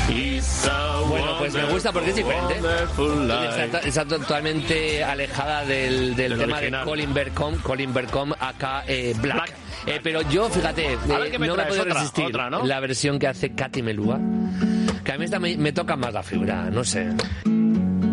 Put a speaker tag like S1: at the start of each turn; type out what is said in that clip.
S1: Bueno, pues me gusta porque es diferente. Está totalmente alejada del tema
S2: original.
S1: de Colin Bercom acá Black. Pero yo, fíjate, no me puedo resistir
S2: otra, ¿no?
S1: la versión que hace Katy Melua, que a mí esta me toca más la fibra, no sé.